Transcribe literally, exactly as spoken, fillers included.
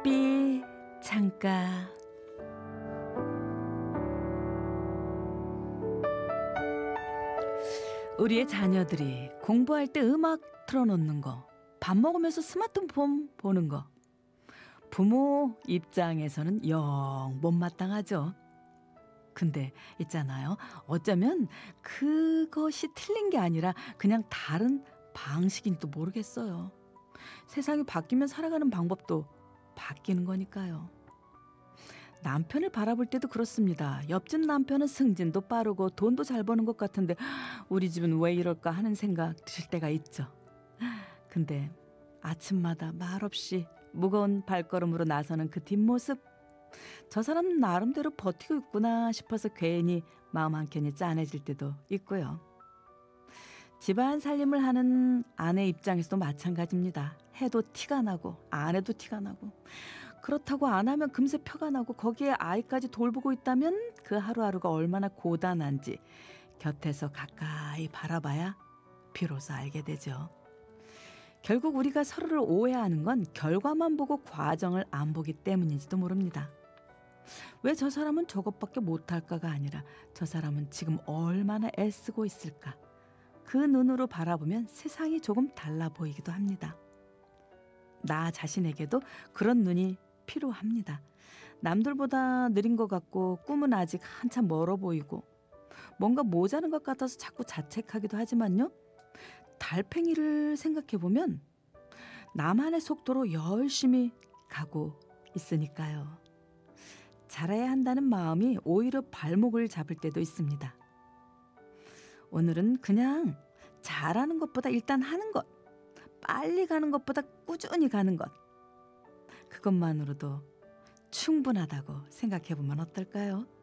햇빛 창가. 우리의 자녀들이 공부할 때 음악 틀어놓는 거, 밥 먹으면서 스마트폰 보는 거, 부모 입장에서는 영 못마땅하죠. 근데 있잖아요, 어쩌면 그것이 틀린 게 아니라 그냥 다른 방식인지도 모르겠어요. 세상이 바뀌면 살아가는 방법도 바뀌는 거니까요. 남편을 바라볼 때도 그렇습니다. 옆집 남편은 승진도 빠르고 돈도 잘 버는 것 같은데 우리 집은 왜 이럴까 하는 생각 들 때가 있죠. 근데 아침마다 말없이 무거운 발걸음으로 나서는 그 뒷모습, 저 사람 나름대로 버티고 있구나 싶어서 괜히 마음 한켠이 짠해질 때도 있고요. 집안 살림을 하는 아내 입장에서도 마찬가지입니다. 해도 티가 나고 안 해도 티가 나고, 그렇다고 안 하면 금세 표가 나고, 거기에 아이까지 돌보고 있다면 그 하루하루가 얼마나 고단한지 곁에서 가까이 바라봐야 비로소 알게 되죠. 결국 우리가 서로를 오해하는 건 결과만 보고 과정을 안 보기 때문인지도 모릅니다. 왜 저 사람은 저것밖에 못할까가 아니라 저 사람은 지금 얼마나 애쓰고 있을까, 그 눈으로 바라보면 세상이 조금 달라 보이기도 합니다. 나 자신에게도 그런 눈이 필요합니다. 남들보다 느린 것 같고 꿈은 아직 한참 멀어 보이고 뭔가 모자란 것 같아서 자꾸 자책하기도 하지만요, 달팽이를 생각해보면 나만의 속도로 열심히 가고 있으니까요. 잘해야 한다는 마음이 오히려 발목을 잡을 때도 있습니다. 오늘은 그냥 잘하는 것보다 일단 하는 것, 빨리 가는 것보다 꾸준히 가는 것, 그것만으로도 충분하다고 생각해보면 어떨까요?